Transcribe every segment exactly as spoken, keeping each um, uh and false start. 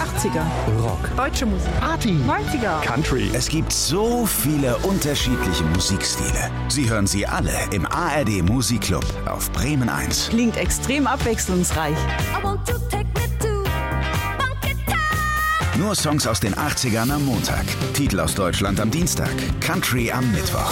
achtziger. Rock. Deutsche Musik. Party. neunziger. Country. Es gibt so viele unterschiedliche Musikstile. Sie hören sie alle im A R D Musikclub auf Bremen eins. Klingt extrem abwechslungsreich. Nur Songs aus den achtzigern am Montag, Titel aus Deutschland am Dienstag, Country am Mittwoch.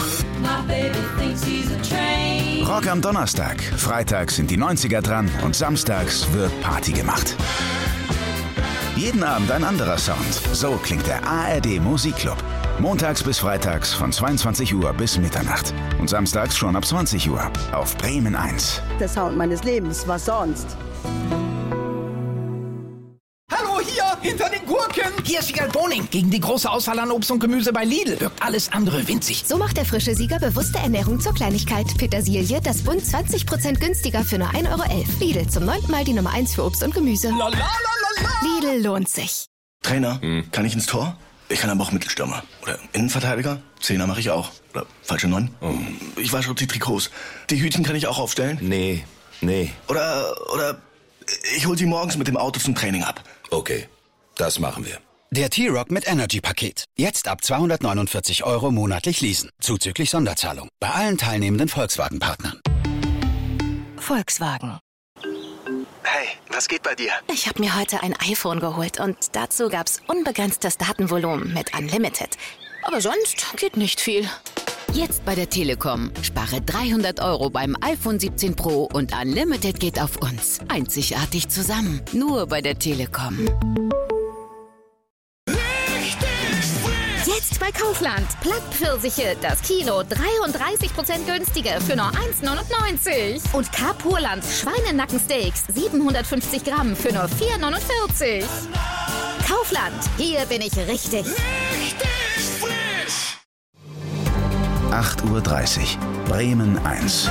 Rock am Donnerstag, freitags sind die neunziger dran und samstags wird Party gemacht. Jeden Abend ein anderer Sound. So klingt der A R D Musikclub. Montags bis freitags von zweiundzwanzig Uhr bis Mitternacht. Und samstags schon ab zwanzig Uhr auf Bremen eins. Der Sound meines Lebens, was sonst? Hallo, hier, hinter den Gurken. Hier ist Sieger Boning. Gegen die große Auswahl an Obst und Gemüse bei Lidl wirkt alles andere winzig. So macht der frische Sieger bewusste Ernährung zur Kleinigkeit. Petersilie, das Bund zwanzig Prozent günstiger für nur ein Euro elf. Lidl, zum neunten Mal die Nummer eins für Obst und Gemüse. La, la, la, la, la. Lidl lohnt sich. Trainer, hm. kann ich ins Tor? Ich kann aber auch Mittelstürmer. Oder Innenverteidiger. Zehner mache ich auch. Oder falsche Neun. Oh. Ich wasche die Trikots. Die Hütchen kann ich auch aufstellen. Nee, nee. Oder, oder ich hol sie morgens mit dem Auto zum Training ab. Okay, das machen wir. Der T-Rock mit Energy-Paket. Jetzt ab zweihundertneunundvierzig Euro monatlich leasen. Zuzüglich Sonderzahlung. Bei allen teilnehmenden Volkswagen-Partnern. Volkswagen. Hey, was geht bei dir? Ich habe mir heute ein iPhone geholt und dazu gab's unbegrenztes Datenvolumen mit Unlimited. Aber sonst geht nicht viel. Jetzt bei der Telekom. Spare dreihundert Euro beim iPhone siebzehn Pro und Unlimited geht auf uns. Einzigartig zusammen. Nur bei der Telekom. Jetzt bei Kaufland. Plattpfirsiche, das Kilo dreiunddreißig Prozent günstiger für nur eins neunundneunzig. Und Carpurland Schweinenackensteaks siebenhundertfünfzig Gramm für nur vier neunundvierzig. Kaufland, hier bin ich richtig. Richtig frisch. acht Uhr dreißig, Bremen eins.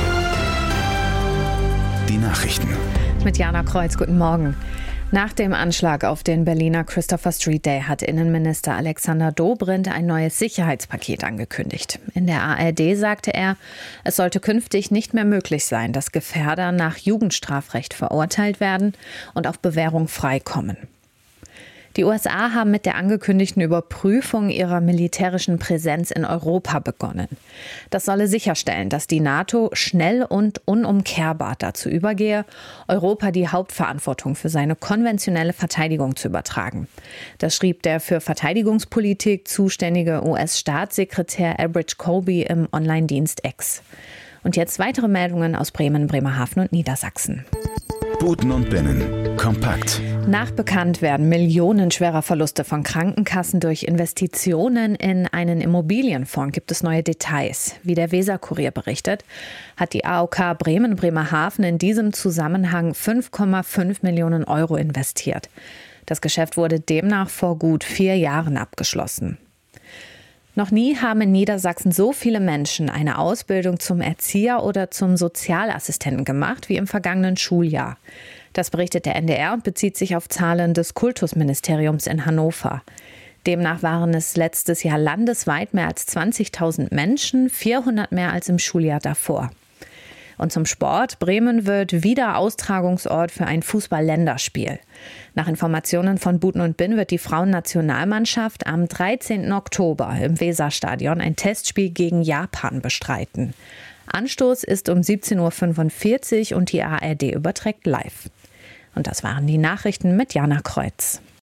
Die Nachrichten. Mit Jana Kreuz, guten Morgen. Nach dem Anschlag auf den Berliner Christopher Street Day hat Innenminister Alexander Dobrindt ein neues Sicherheitspaket angekündigt. In der A R D sagte er, es sollte künftig nicht mehr möglich sein, dass Gefährder nach Jugendstrafrecht verurteilt werden und auf Bewährung freikommen. Die U S A haben mit der angekündigten Überprüfung ihrer militärischen Präsenz in Europa begonnen. Das solle sicherstellen, dass die NATO schnell und unumkehrbar dazu übergehe, Europa die Hauptverantwortung für seine konventionelle Verteidigung zu übertragen. Das schrieb der für Verteidigungspolitik zuständige U S-Staatssekretär Elbridge Colby im Online-Dienst X. Und jetzt weitere Meldungen aus Bremen, Bremerhaven und Niedersachsen. Buten und Binnen. Kompakt. Nachbekannt werden millionenschwerer Verluste von Krankenkassen durch Investitionen in einen Immobilienfonds. Gibt es neue Details? Wie der Weser-Kurier berichtet, hat die A O K Bremen-Bremerhaven in diesem Zusammenhang fünf Komma fünf Millionen Euro investiert. Das Geschäft wurde demnach vor gut vier Jahren abgeschlossen. Noch nie haben in Niedersachsen so viele Menschen eine Ausbildung zum Erzieher oder zum Sozialassistenten gemacht wie im vergangenen Schuljahr. Das berichtet der N D R und bezieht sich auf Zahlen des Kultusministeriums in Hannover. Demnach waren es letztes Jahr landesweit mehr als zwanzigtausend Menschen, vierhundert mehr als im Schuljahr davor. Und zum Sport. Bremen wird wieder Austragungsort für ein Fußball-Länderspiel. Nach Informationen von Buten und Binn wird die Frauennationalmannschaft am dreizehnten Oktober im Weserstadion ein Testspiel gegen Japan bestreiten. Anstoß ist um siebzehn Uhr fünfundvierzig und die A R D überträgt live. Und das waren die Nachrichten mit Jana Kreuz.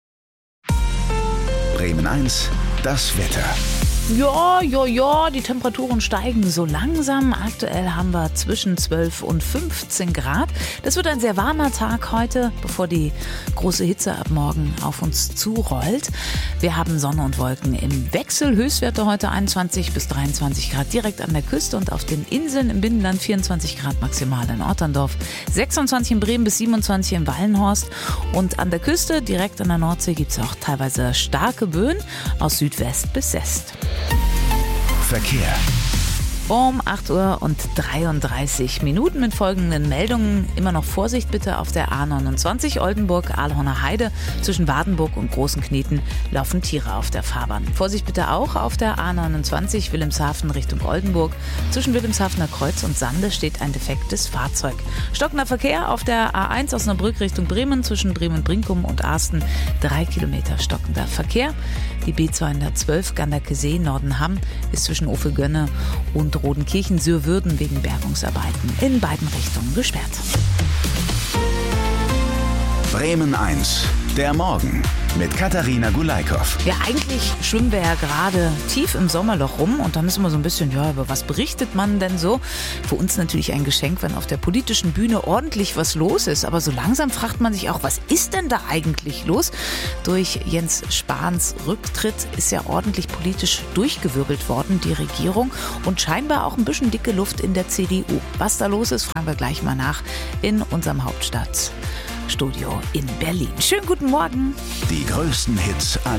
Bremen eins, das Wetter. Ja, ja, ja, die Temperaturen steigen so langsam. Aktuell haben wir zwischen zwölf und fünfzehn Grad. Das wird ein sehr warmer Tag heute, bevor die große Hitze ab morgen auf uns zurollt. Wir haben Sonne und Wolken im Wechsel. Höchstwerte heute einundzwanzig bis dreiundzwanzig Grad direkt an der Küste und auf den Inseln im Binnenland vierundzwanzig Grad maximal in Otterndorf, sechsundzwanzig in Bremen bis siebenundzwanzig in Wallenhorst. Und an der Küste, direkt an der Nordsee, gibt es auch teilweise starke Böen aus Südwest bis West. Verkehr. Um acht Uhr und dreiunddreißig Minuten mit folgenden Meldungen. Immer noch Vorsicht bitte auf der A neunundzwanzig Oldenburg-Ahlhorner Heide. Zwischen Wardenburg und Großenkneten laufen Tiere auf der Fahrbahn. Vorsicht bitte auch auf der A neunundzwanzig Wilhelmshaven Richtung Oldenburg. Zwischen Wilhelmshavener Kreuz und Sande steht ein defektes Fahrzeug. Stockender Verkehr auf der A eins Osnabrück Richtung Bremen. Zwischen Bremen-Brinkum und Arsten drei Kilometer stockender Verkehr. Die B zweihundertzwölf Ganderkesee Nordenham ist zwischen Ofe-Gönne und Rodenkirchen-Sürwürden wegen Bergungsarbeiten in beiden Richtungen gesperrt. Bremen eins, der Morgen mit Katharina Gulaikow. Ja, eigentlich schwimmen wir ja gerade tief im Sommerloch rum und da müssen wir so ein bisschen, ja, über was berichtet man denn so? Für uns natürlich ein Geschenk, wenn auf der politischen Bühne ordentlich was los ist. Aber so langsam fragt man sich auch, was ist denn da eigentlich los? Durch Jens Spahns Rücktritt ist ja ordentlich politisch durchgewirbelt worden, die Regierung. Und scheinbar auch ein bisschen dicke Luft in der C D U. Was da los ist, fragen wir gleich mal nach in unserem Hauptstadtstudio in Berlin. Schönen guten Morgen. Die größten Hits